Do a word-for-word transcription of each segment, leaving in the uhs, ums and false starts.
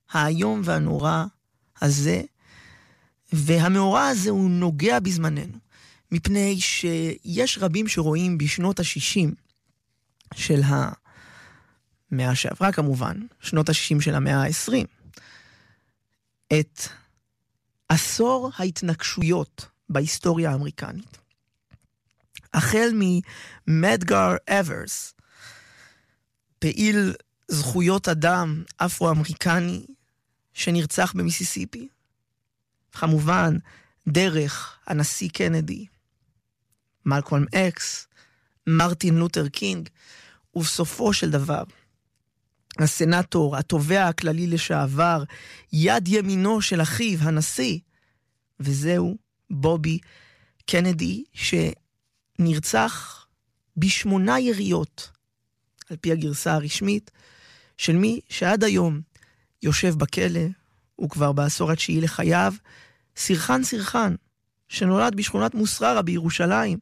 האיום והנורא הזה, והמאורע הזה הוא נוגע בזמננו, מפני שיש רבים שרואים בשנות ה-שישים של המאה שעברה כמובן, שנות ה-שישים של המאה ה-עשרים, את עשור ההתנגשויות בהיסטוריה האמריקנית. החל ממדגר אברס, פעיל זכויות אדם אפרו-אמריקני שנרצח במיסיסיפי, כמובן דרך הנשיא קנדי, מלקולם אקס, מרטין לותר קינג, ובסופו של דבר, הסנטור, התובע הכללי לשעבר, יד ימינו של אחיו, הנשיא, וזהו בובי קנדי, שנרצח בשמונה יריות, על פי הגרסה הרשמית, של מי שעד היום יושב בכלא, הוא כבר בעשור התשיעי לחייו, סרחן סרחן, שנולד בשכונת מוסררה בירושלים,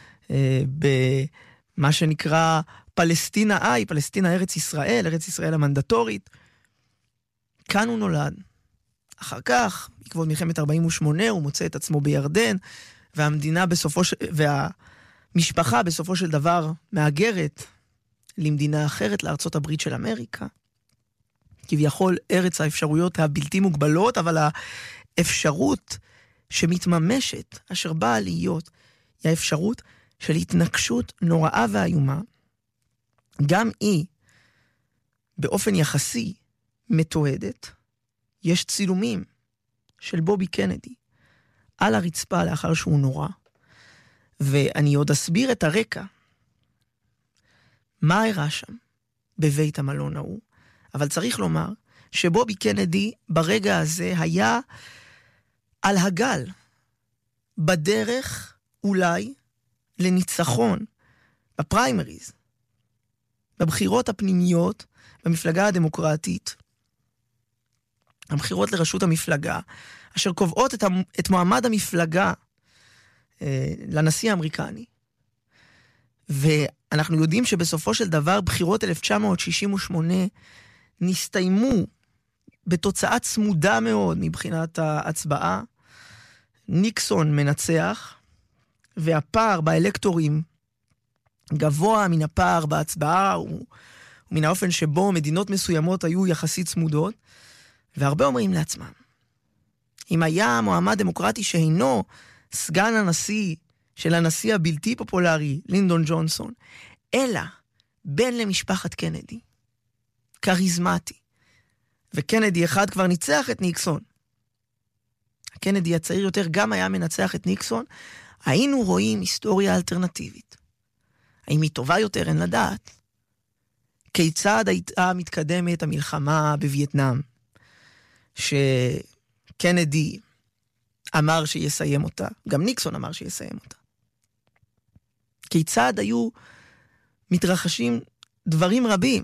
במה שנקרא פלסטינה איי, פלסטינה ארץ ישראל, ארץ ישראל המנדטורית. כאן הוא נולד. אחר כך, בעקבות מלחמת ארבעים ושמונה, הוא מוצא את עצמו בירדן, והמדינה בסופו של... והמשפחה בסופו של דבר מאגרת למדינה אחרת, לארצות הברית של אמריקה. כביכול ארץ האפשרויות הבלתי מוגבלות, אבל האפשרות שמתממשת, אשר באה להיות, היא האפשרות של התנגשות נוראה ואיומה, גם היא, באופן יחסי, מתועדת. יש צילומים של בובי קנדי על הרצפה לאחר שהוא נורא, ואני עוד אסביר את הרקע. מה הראה שם בבית המלון ההוא? אבל צריך לומר שבובי קנדי ברגע הזה היה על הגל, בדרך אולי לניצחון, בפריימריז, בבחירות הפנימיות, במפלגה הדמוקרטית, הבחירות לראשות המפלגה, אשר קובעות את, המ... את מועמד המפלגה אה, לנשיא האמריקני. ואנחנו יודעים שבסופו של דבר בחירות אלף תשע מאות שישים ושמונה נסתיימו בתוצאה צמודה מאוד מבחינת ההצבעה. ניקסון מנצח, והפער באלקטורים גבוה מן הפער בהצבעה, ומן האופן שבו מדינות מסוימות היו יחסית צמודות, והרבה אומרים לעצמם, אם היה מועמד דמוקרטי שהינו סגן הנשיא של הנשיא הבלתי פופולרי, לינדון ג'ונסון, אלא בן למשפחת קנדי, קריזמטי, וקנדי אחד כבר ניצח את ניקסון, הקנדי הצעיר יותר גם היה מנצח את ניקסון, היינו רואים היסטוריה אלטרנטיבית. האם היא טובה יותר? אין לדעת. כיצד הייתה מתקדמת המלחמה בווייטנאם, שקנדי אמר שיסיים אותה, גם ניקסון אמר שיסיים אותה. כיצד היו מתרחשים דברים רבים?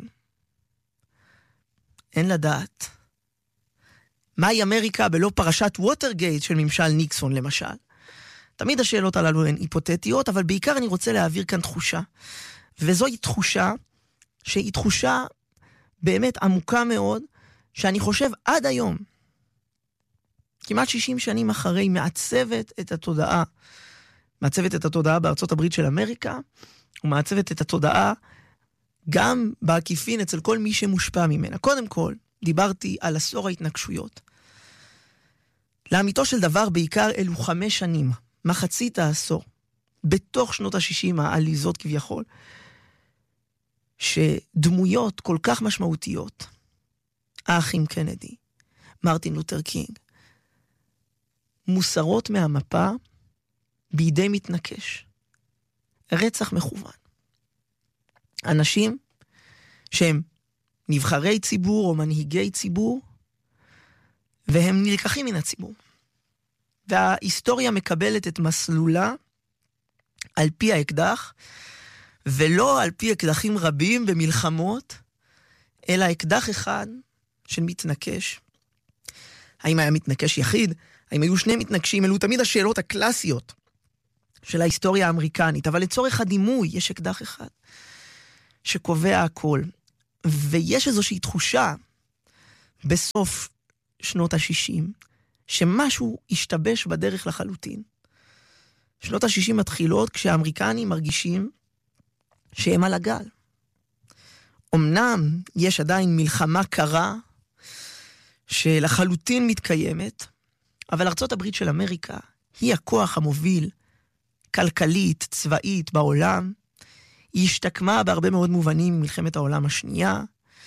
אין לדעת. מהי אמריקה בלא פרשת ווטרגייט של ממשל ניקסון למשל? תמיד השאלות הללו הן היפותטיות, אבל בעיקר אני רוצה להעביר כאן תחושה. וזוהי תחושה שהיא תחושה באמת עמוקה מאוד, שאני חושב עד היום, כמעט שישים שנים אחרי, מעצבת את התודעה, מעצבת את התודעה בארצות הברית של אמריקה, ומעצבת את התודעה גם בעקיפין אצל כל מי שמושפע ממנה. קודם כל, דיברתי על עשור ההתנגשויות. לאמיתו של דבר בעיקר אלו חמש שנים, מחצית העשור, בתוך שנות ה-שישים העליזות כביכול, שדמויות כל כך משמעותיות, האחים קנדי, מרטין לותר קינג, מוסרות מהמפה בידי מתנקש. רצח מכוון. אנשים שהם נבחרי ציבור או מנהיגי ציבור, והם נלקחים מן הציבור. וההיסטוריה מקבלת את מסלולה על פי האקדח, ולא על פי אקדחים רבים במלחמות, אלא אקדח אחד של מתנקש. האם היה מתנקש יחיד? האם היו שני מתנקשים? אלו תמיד השאלות הקלאסיות של ההיסטוריה האמריקנית, אבל לצורך הדימוי יש אקדח אחד שקובע הכל. ויש איזושהי תחושה בסוף שנות ה-שישים, שמשהו השתבש בדרך לחלוטין. שנות ה-שישים מתחילות כשהאמריקנים מרגישים שהם על הגל. אמנם יש עדיין מלחמה קרה שלחלוטין מתקיימת, אבל ארצות הברית של אמריקה היא הכוח המוביל כלכלית, צבאית בעולם. היא השתקמה בהרבה מאוד מובנים ממלחמת העולם השנייה.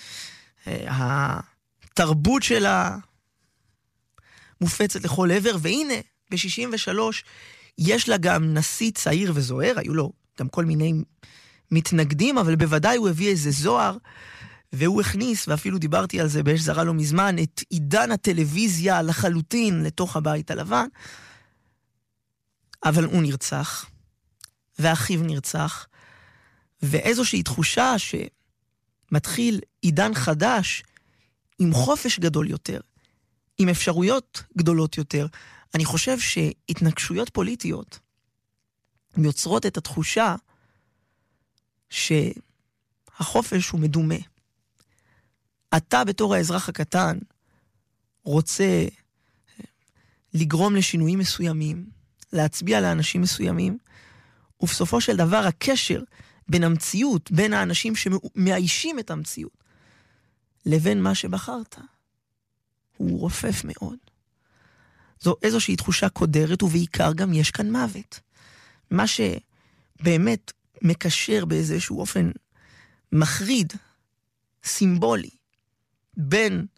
התרבות שלה מופצת לכל עבר, והנה, ב-שישים ושלוש יש לה גם נשיא צעיר וזוהר, היו לו גם כל מיני מתנגדים, אבל בוודאי הוא הביא איזה זוהר, והוא הכניס, ואפילו דיברתי על זה באש זרה לא מזמן, את עידן הטלוויזיה לחלוטין לתוך הבית הלבן, אבל הוא נרצח, ואחיו נרצח, ואיזושהי תחושה שמתחיל עידן חדש, עם חופש גדול יותר, עם אפשרויות גדולות יותר. אני חושב שהתנגשויות פוליטיות יוצרות את התחושה שהחופש הוא מדומה. אתה בתור האזרח הקטן רוצה לגרום לשינויים מסוימים, להצביע לאנשים מסוימים, ובסופו של דבר הקשר בין המציאות, בין האנשים שמאיישים את המציאות, לבין מה שבחרת, הוא רופף מאוד. זו איזושהי תחושה קודרת, ובעיקר גם יש כאן מוות. מה שבאמת מקשר באיזשהו אופן מחריד, סימבולי, בין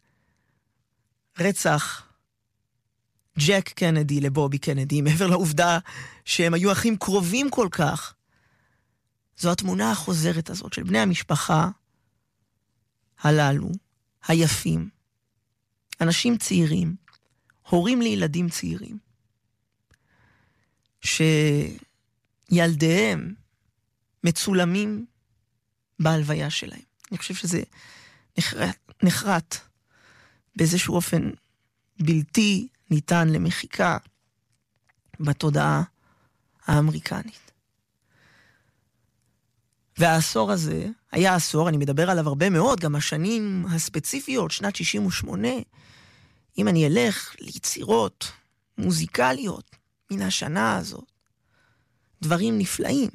רצח ג'ק קנדי לבובי קנדי, מעבר לעובדה שהם היו אחים קרובים כל כך, זו התמונה החוזרת הזאת של בני המשפחה הללו, היפים, אנשים צעירים, הורים לילדים צעירים, שילדיהם מצולמים בהלוויה שלהם. אני חושב שזה נחרט, נחרט באיזשהו אופן בלתי ניתן למחיקה בתודעה האמריקנית. והעשור הזה היה עשור, אני מדבר עליו הרבה מאוד, גם השנים הספציפיות, שנת שישים ושמונה, אם אני אלך ליצירות מוזיקליות מן השנה הזאת, דברים נפלאים.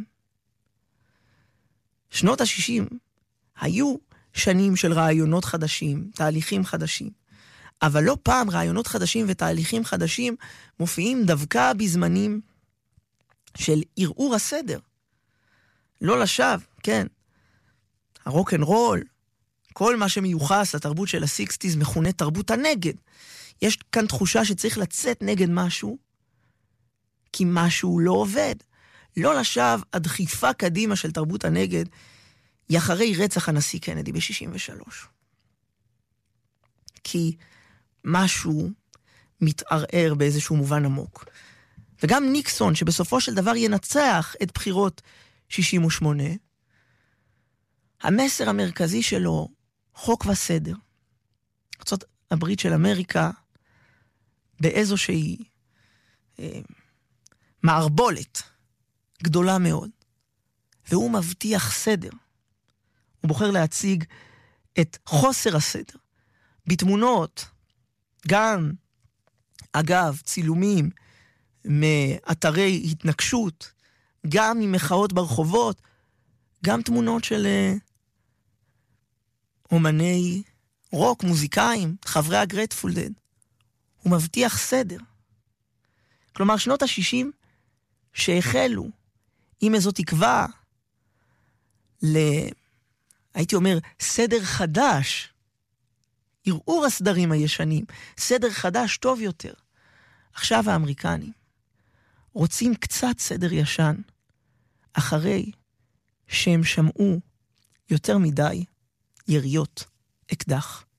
שנות ה-שישים היו שנים של רעיונות חדשים, תהליכים חדשים, אבל לא פעם רעיונות חדשים ותהליכים חדשים מופיעים דווקא בזמנים של ערעור הסדר. לא לשווא, כן. הרוק אנד רול, כל מה שמיוחס לתרבות של ה-שישים מכונה תרבות הנגד. יש כאן תחושה שצריך לצאת נגד משהו, כי משהו לא עובד. לא לשווא, הדחיפה קדימה של תרבות הנגד, היא אחרי רצח הנשיא קנדי ב-שישים ושלוש. כי משהו מתערער באיזשהו מובן עמוק. וגם ניקסון, שבסופו של דבר ינצח את בחירות שישים ושמונה, המסר המרכזי שלו, חוק וסדר. ארצות הברית של אמריקה, באיזושהי אה, מערבולת גדולה מאוד. והוא מבטיח סדר. הוא בוחר להציג את חוסר הסדר. בתמונות, גם, אגב, צילומים מאתרי התנגשות, גם ממחאות ברחובות, גם תמונות של uh, אומני רוק, מוזיקאים, חברי הגרייטפול דד. הוא מבטיח סדר. כלומר, שנות ה-שישים שהחלו עם איזו תקווה ל... הייתי אומר, סדר חדש, ערעור הסדרים הישנים, סדר חדש טוב יותר. עכשיו האמריקנים רוצים קצת סדר ישן, אחרי שהם שמעו יותר מדי יריות אקדח.